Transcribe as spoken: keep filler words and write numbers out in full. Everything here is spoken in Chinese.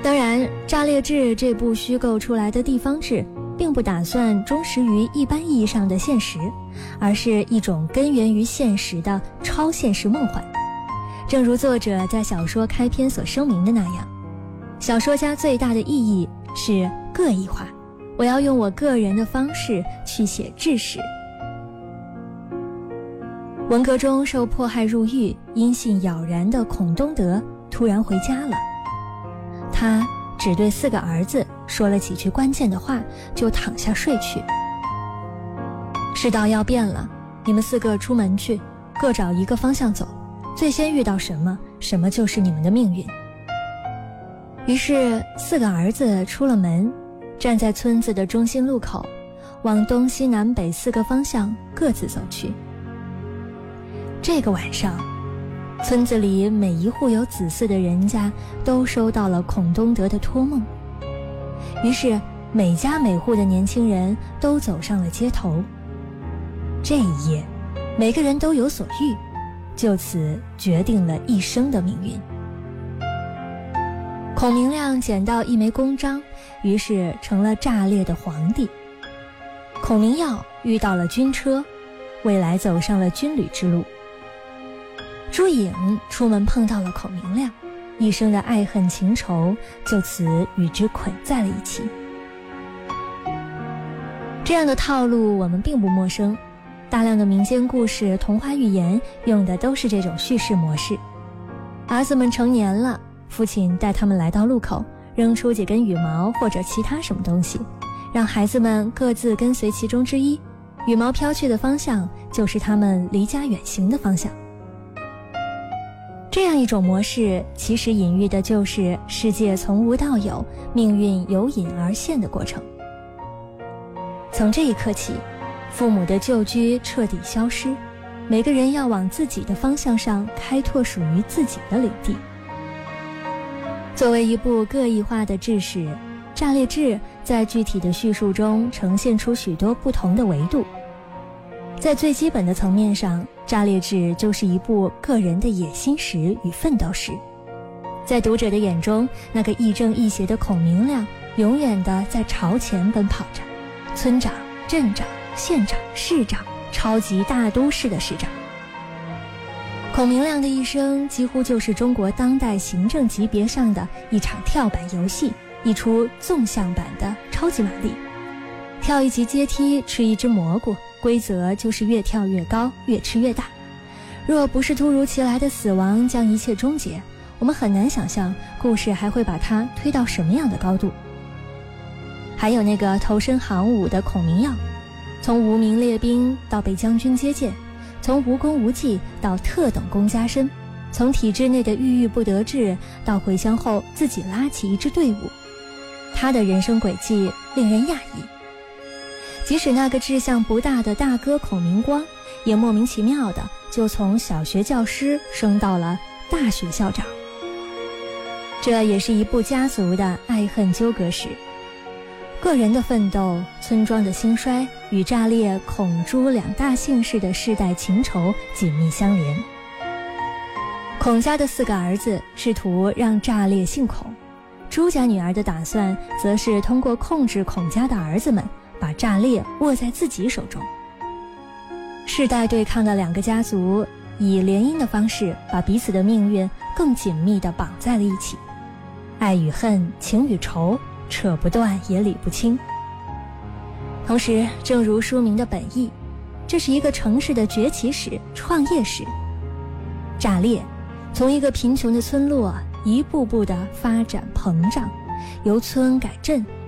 当然，《炸裂志》这部虚构出来的地方志并不打算忠实于一般意义上的现实，而是一种根源于现实的超现实梦幻。正如作者在小说开篇所声明的那样，小说家最大的意义是个异化，我要用我个人的方式去写志史。文革中受迫害入狱、音信杳然的孔东德突然回家了，他只对四个儿子说了几句关键的话，就躺下睡去。世道要变了，你们四个出门去，各找一个方向走，最先遇到什么，什么就是你们的命运。于是四个儿子出了门，站在村子的中心路口，往东西南北四个方向各自走去。这个晚上，村子里每一户有子嗣的人家都收到了孔东德的托梦，于是每家每户的年轻人都走上了街头。这一夜，每个人都有所欲，就此决定了一生的命运。孔明亮捡到一枚公章，于是成了炸裂的皇帝。孔明耀遇到了军车，未来走上了军旅之路。朱颖出门碰到了孔明亮，一生的爱恨情仇就此与之捆在了一起。这样的套路我们并不陌生，大量的民间故事、童话寓言用的都是这种叙事模式。儿子们成年了，父亲带他们来到路口，扔出几根羽毛或者其他什么东西，让孩子们各自跟随其中之一，羽毛飘去的方向就是他们离家远行的方向。这样一种模式其实隐喻的就是世界从无到有，命运由隐而现的过程。从这一刻起，父母的旧居彻底消失，每个人要往自己的方向上开拓属于自己的领地。作为一部个异化的志史，《炸裂志》在具体的叙述中呈现出许多不同的维度。在最基本的层面上，《炸裂志》就是一部个人的野心史与奋斗史。在读者的眼中，那个亦正亦邪的孔明亮永远地在朝前奔跑着，村长、镇长、县长、市长，超级大都市的市长。孔明亮的一生几乎就是中国当代行政级别上的一场跳板游戏，一出纵向版的超级玛丽。跳一级阶梯，吃一只蘑菇，规则就是越跳越高，越吃越大。若不是突如其来的死亡将一切终结，我们很难想象故事还会把它推到什么样的高度。还有那个投身行伍的孔明耀，从无名列兵到被将军接见，从无功无绩到特等功加身，从体制内的郁郁不得志到回乡后自己拉起一支队伍，他的人生轨迹令人讶异。即使那个志向不大的大哥孔明光，也莫名其妙的就从小学教师升到了大学校长。这也是一部家族的爱恨纠葛史，个人的奋斗、村庄的兴衰与炸裂孔朱两大姓氏的世代情仇紧密相连。孔家的四个儿子试图让炸裂姓孔，朱家女儿的打算则是通过控制孔家的儿子们，把炸裂握在自己手中。世代对抗的两个家族以联姻的方式把彼此的命运更紧密地绑在了一起，爱与恨，情与仇，扯不断也理不清。同时，正如书名的本意，这是一个城市的崛起史、创业史。炸裂从一个贫穷的村落一步步地发展膨胀，由村改镇，